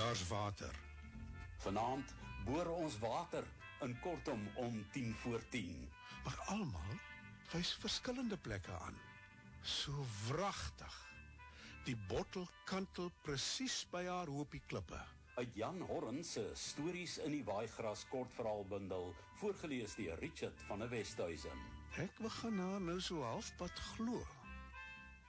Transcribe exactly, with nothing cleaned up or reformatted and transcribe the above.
Waar's water? Vanaand boor ons water in kortom om tien voor tien. Maar almal wys verskillende plekke aan. So wragtig. Die bottel kantel presies by haar hoopie klippe. Uit Jan Horren se Stories in die Waaigras kortverhaalbundel, voorgelees deur Richard van der Westhuizen. Ek begin haar nou so halfpad glo.